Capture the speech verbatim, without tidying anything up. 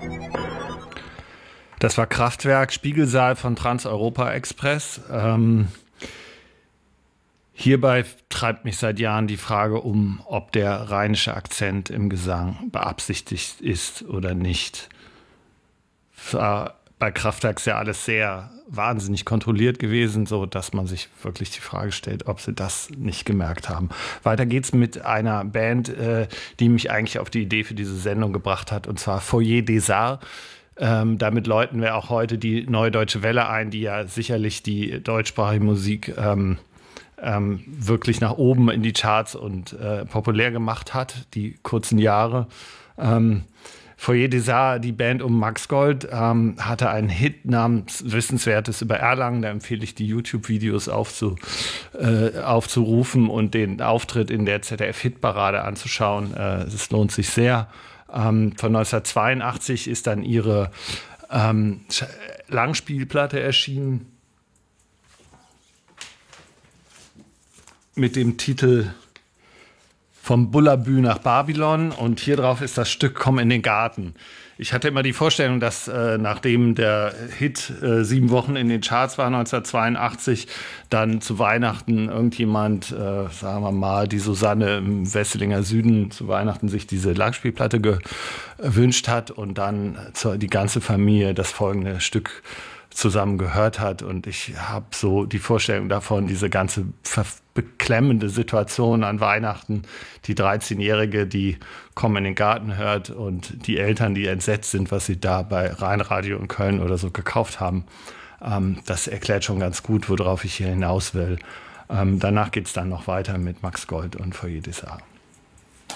Das war Kraftwerk, Spiegelsaal von Trans-Europa Express. Ähm, hierbei treibt mich seit Jahren die Frage um, ob der rheinische Akzent im Gesang beabsichtigt ist oder nicht. War bei Kraftwerk ist ja alles sehr wahnsinnig kontrolliert gewesen, so dass man sich wirklich die Frage stellt, ob sie das nicht gemerkt haben. Weiter geht's mit einer Band, äh, die mich eigentlich auf die Idee für diese Sendung gebracht hat, und zwar Foyer des Arts. Ähm, damit läuten wir auch heute die Neue Deutsche Welle ein, die ja sicherlich die deutschsprachige Musik ähm, ähm, wirklich nach oben in die Charts und äh, populär gemacht hat, die kurzen Jahre. Ähm, Foyer des Arts, die Band um Max Gold, ähm, hatte einen Hit namens Wissenswertes über Erlangen. Da empfehle ich, die YouTube-Videos aufzu, äh, aufzurufen und den Auftritt in der Z D F-Hitparade anzuschauen. Äh, es lohnt sich sehr. Ähm, von neunzehnhundertzweiundachtzig ist dann ihre ähm, Langspielplatte erschienen mit dem Titel Vom Bullabü nach Babylon, und hier drauf ist das Stück Komm in den Garten. Ich hatte immer die Vorstellung, dass äh, nachdem der Hit äh, sieben Wochen in den Charts war, neunzehnhundertzweiundachtzig, dann zu Weihnachten irgendjemand, äh, sagen wir mal, die Susanne im Wesselinger Süden zu Weihnachten sich diese Langspielplatte gewünscht hat und dann zur, die ganze Familie das folgende Stück zusammen gehört hat. Und ich habe so die Vorstellung davon, diese ganze beklemmende Situation an Weihnachten, die dreizehnjährige, die Komm in den Garten hört, und die Eltern, die entsetzt sind, was sie da bei Rheinradio in Köln oder so gekauft haben. Ähm, das erklärt schon ganz gut, worauf ich hier hinaus will. Ähm, danach geht es dann noch weiter mit Max Gold und Foyer des Arts.